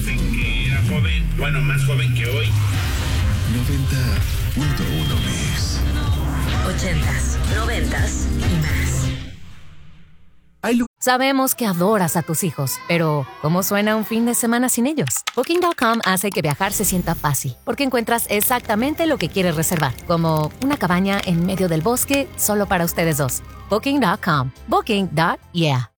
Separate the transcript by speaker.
Speaker 1: en que era joven, bueno, más joven que hoy.
Speaker 2: 90.1 Mix.
Speaker 3: 80s, 90s y más.
Speaker 4: Sabemos que adoras a tus hijos, pero ¿cómo suena un fin de semana sin ellos? Booking.com hace que viajar se sienta fácil, porque encuentras exactamente lo que quieres reservar, como una cabaña en medio del bosque solo para ustedes dos. Booking.com. Booking.yeah.